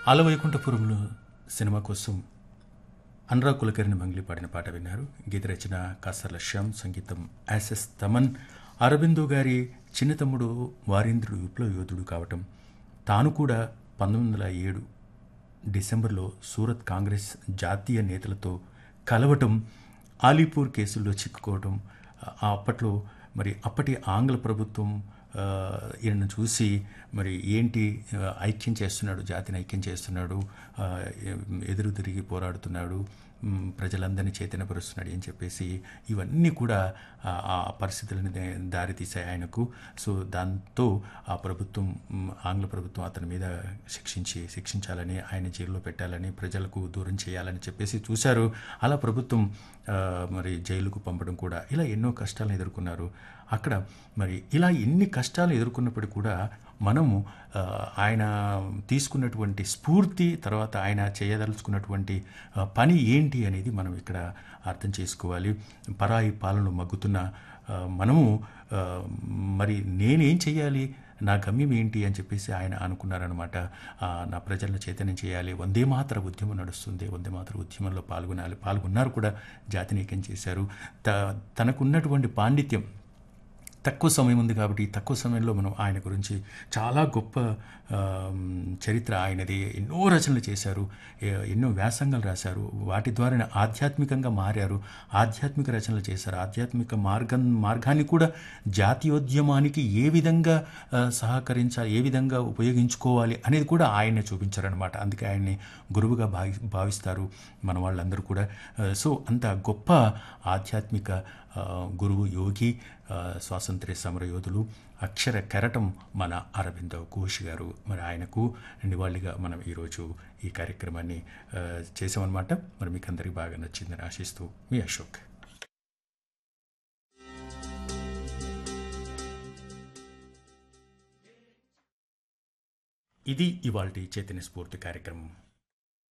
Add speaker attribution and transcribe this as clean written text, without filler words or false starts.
Speaker 1: ఆలవైకుంఠపురంలో cinema కోసం అనురాగ్ కులకర్ణి మంగ్లీ పాడిన పాట విన్నారు. గీత రచన కాసర్ల శ్యామ్, సంగీతం ఎస్ఎస్ తమన్. అరబిందో గారి చిన్న తమ్ముడు వారీంద్రుడు విప్లవ యోధుడు కావటం, తాను కూడా 1907 డిసెంబర్లో సూరత్ కాంగ్రెస్ జాతీయ నేతలతో కలవటం, ఆలీపూర్ కేసుల్లో చిక్కుకోవటం, అప్పట్లో మరి అప్పటి ఆంగ్ల ప్రభుత్వం ఈయనను చూసి మరి ఏంటి ఐక్యం చేస్తున్నాడు, జాతిని ఐక్యం చేస్తున్నాడు, ఎదురు తిరిగి పోరాడుతున్నాడు, ప్రజలందరినీ చైతన్యపరుస్తున్నాడు అని చెప్పేసి ఇవన్నీ కూడా ఆ పరిస్థితులని దారితీశాయి ఆయనకు. సో దాంతో ఆ ప్రభుత్వం, ఆంగ్ల ప్రభుత్వం అతని మీద శిక్షించాలని, ఆయన జైల్లో పెట్టాలని, ప్రజలకు దూరం చేయాలని చెప్పేసి చూశారు. అలా ప్రభుత్వం మరి జైలుకు పంపడం కూడా, ఇలా ఎన్నో కష్టాలను ఎదుర్కొన్నారు. అక్కడ మరి ఇలా ఎన్ని కష్టాలు ఎదుర్కొన్నప్పటికీ కూడా మనము ఆయన తీసుకున్నటువంటి స్ఫూర్తి, తర్వాత ఆయన చేయదలుచుకున్నటువంటి పని ఏంటి అనేది మనం ఇక్కడ అర్థం చేసుకోవాలి. పరాయి పాలనలో మగ్గుతున్న మనము మరి నేనేం చెయ్యాలి, నా గమ్యం ఏంటి అని చెప్పేసి ఆయన అనుకున్నారనమాట. నా ప్రజలను చైతన్యం చేయాలి, వందే మాతర ఉద్యమం నడుస్తుంది, వందే మాతర ఉద్యమంలో పాల్గొన్నారు కూడా, జాతినీకం చేశారు. తనకున్నటువంటి పాండిత్యం, తక్కువ సమయం ఉంది కాబట్టి తక్కువ సమయంలో మనం ఆయన గురించి చాలా గొప్ప చరిత్ర ఆయనది. ఎన్నో రచనలు చేశారు, ఎన్నో వ్యాసంగాలు రాశారు, వాటి ద్వారా ఆధ్యాత్మికంగా మారారు, ఆధ్యాత్మిక రచనలు చేశారు. ఆధ్యాత్మిక మార్గాన్ని కూడా జాతీయోద్యమానికి ఏ విధంగా సహకరించాలి, ఏ విధంగా ఉపయోగించుకోవాలి అనేది కూడా ఆయనే చూపించారనమాట. అందుకే ఆయన్ని గురువుగా భావిస్తారు మన వాళ్ళందరూ కూడా. సో అంత గొప్ప ఆధ్యాత్మిక గురువు, యోగి, స్వాతంత్ర్య సమరయోధులు, అక్షర కెరటం మన అరబిందో ఘోష్ గారు. మరి ఆయనకు నివాళిగా మనం ఈరోజు ఈ కార్యక్రమాన్ని చేసామన్నమాట. మరి మీకు అందరికీ బాగా నచ్చిందని ఆశిస్తూ మీ అశోక్. ఇది ఇవాల్టి చైతన్య స్ఫూర్తి కార్యక్రమం.